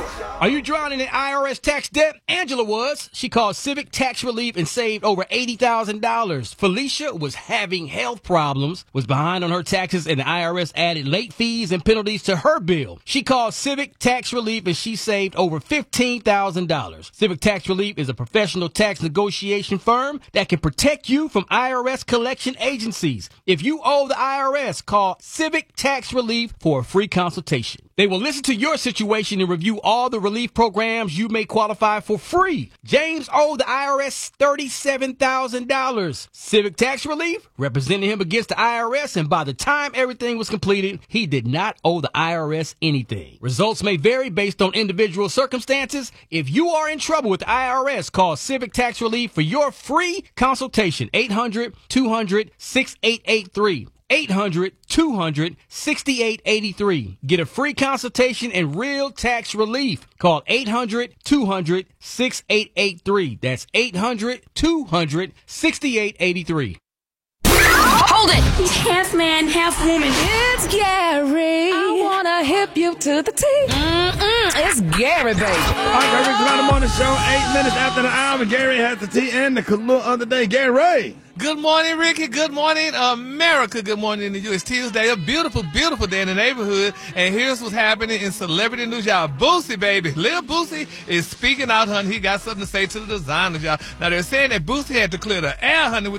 Are you drowning in IRS tax debt? Angela was. She called Civic Tax Relief and saved over $80,000. Felicia was having health problems, was behind on her taxes, and the IRS added late fees and penalties to her bill. She called Civic Tax Relief and she saved over $15,000. Civic Tax Relief is a professional tax negotiation firm that can protect you from IRS collection agencies. If you owe the IRS, call Civic Tax Relief for a free consultation. They will listen to your situation and review all the relief programs you may qualify for free. James owed the IRS $37,000. Civic Tax Relief represented him against the IRS, and by the time everything was completed, he did not owe the IRS anything. Results may vary based on individual circumstances. If you are in trouble with the IRS, call Civic Tax Relief for your free consultation. 800-200-6883. 800-200-6883. Get a free consultation and real tax relief. Call 800-200-6883. That's 800-200-6883. Hold it! He's half man, half woman. It's Gary. I wanna hip you to the T. It's Gary, baby. All right, Rick Tonight Morning Show, 8 minutes after the hour. Gary has the tea and the color of the day. Gary Ray. Good morning, Ricky. Good morning, America. Good morning to you. It's Tuesday, a beautiful, beautiful day in the neighborhood. And here's what's happening in celebrity news, y'all. Boosie, baby. Lil Boosie is speaking out, honey. He got something to say to the designers, y'all. Now, they're saying that Boosie had to clear the air, honey, with